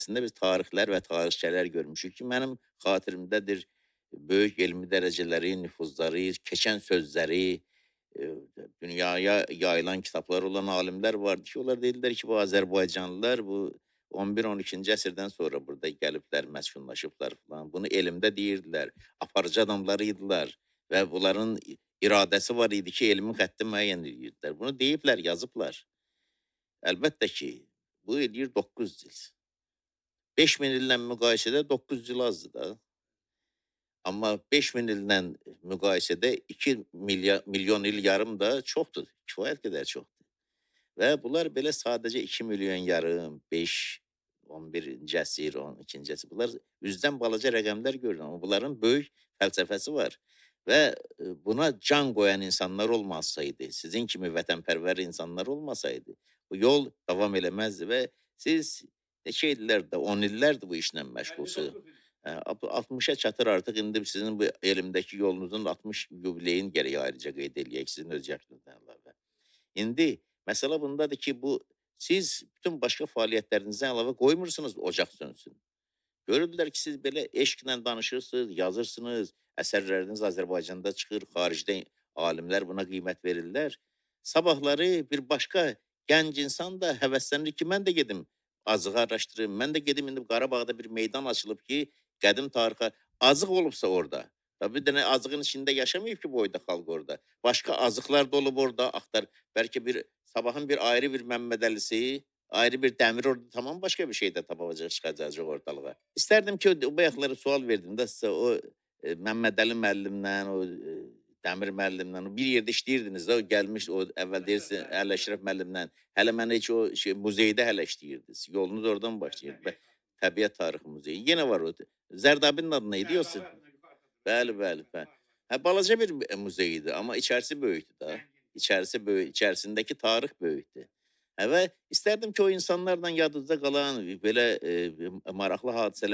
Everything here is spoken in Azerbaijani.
Əslində biz tarixlər və tarixçələr görmüşük ki, mənim xatirimdədir böyük elmi dərəcələri, nüfuzları, keçən sözləri, eee, dünyaya yayılan kitabları olan alimlər vardı ki, onlar dedilər ki, bu Azərbaycanlılar bu 11-12-ci əsrdən sonra burada gəliblər, məskunlaşıblar filan. Bunu elmdə deyirdilər, aparıcı adamları idilər və bunların iradəsi var idi ki, elmin xətti müəyyən edirdilər. Bunu deyiblər, yazıblar. Əlbəttə ki, bu eləyir 900 il. 5000 illə müqayisədə 900 il azdır da. Amma 5000 illə müqayisədə 2 milyon il yarım da çoxdur, kifayət qədər çoxdur. Və bunlar belə sadəcə 2 milyon yarım, 5, 11-ci əsr, 12-ci əsr, bunlar üzdən balaca rəqəmlər görünür, amma bunların böyük fəlsəfəsi var. Və buna can qoyan insanlar olmasaydı, sizin kimi vətənpərvər insanlar olmasaydı, bu yol davam eləməzdi və siz neçə illərdir, 10 illərdir bu işlə məşğulsunuz. 60-a çatır artıq, indi sizin bu elmdəki yolunuzun 60 yubileyin gərək ayrıca qeyd eləyək sizin öz yaşınızdan əlavə. İndi məsələ bundadır ki, siz bütün başqa fəaliyyətlərinizdən əlavə qoymursunuz ocaq sönsün. Görürlər ki, siz belə eşqlə danışırsınız, yazırsınız, əsərləriniz Azərbaycanda çıxır, xaricdə alimlər buna qiymət verirlər. Sabahları bir başqa gənc insan da həvəslənir ki, mən də gedim azığı araşdırım, mən də gedim indi Qarabağda bir meydan açılıb ki, qədim tarixə azıq olubsa orada. Tabii bir dənə azığın içində yaşamayıb ki, boyda xalq orada. Başqa azıqlar da olub orada, axtar. Bəlkə sabahın bir ayrı bir Məmmədəlisi, ayrı bir Dəmir orada tamam başqa bir şey də tapacaq, çıxacaq ortalığa. İstərdim ki, o bayaqları sual verdim də sizə, o Məmmədəli müəllimlə, o Dəmir müəllimlə bir yerdə işləyirdiniz də, o gəlmiş, o əvvəl deyirsin Əli Əşrəf müəllimlə, hələ mənə heç o muzeydə hələ işləyirdiniz. Yolunuz oradan başlayırdı. Təbiət Tarixi Muzeyi. Yenə var o. Zərdabinin adı nə idi yoxsa? Bəli, bəli, bəli. Hə, balaca bir muzey idi, amma içərisi böyükdür da. İçərisi böyük, içərisindəki tarix böyükdür. Hə, və istərdim ki, o insanlarla yadınızda qalan belə maraqlı hadisələr